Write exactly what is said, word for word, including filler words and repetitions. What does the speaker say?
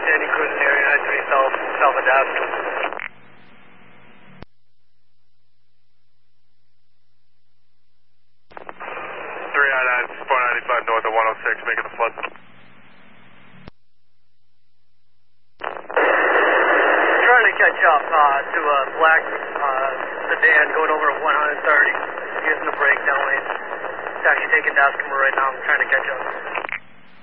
Sandy cruising area nine three South, South Adaska. three nine nine, four ninety-five north of one oh six, making the flood. Trying to catch up uh, to a black uh, sedan going over at one thirty, using the brake down lane. It's actually taking Dascomer right now. I'm trying to catch up.